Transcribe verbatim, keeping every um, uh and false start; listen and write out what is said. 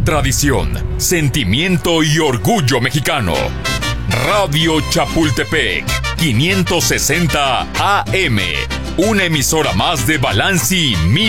tradición, sentimiento y orgullo mexicano. Radio Chapultepec, quinientos sesenta A M, una emisora más de Balanci